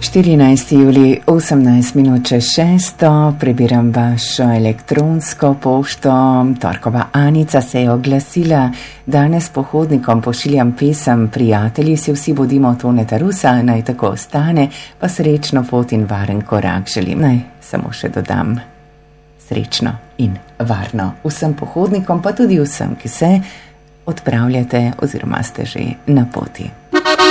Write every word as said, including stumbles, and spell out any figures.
štirinajsti julij, osemnajst minut čez šesto, prebiram vašo elektronsko pošto. Torkova Anica se je oglasila: danes pohodnikom pošiljam pesem Prijatelji si vsi bodimo Toneta Rusa, naj tako ostane, pa srečno pot in varen korak želim. Naj samo še dodam: srečno in varno vsem pohodnikom, pa tudi vsem, ki se odpravljate oziroma ste že na poti.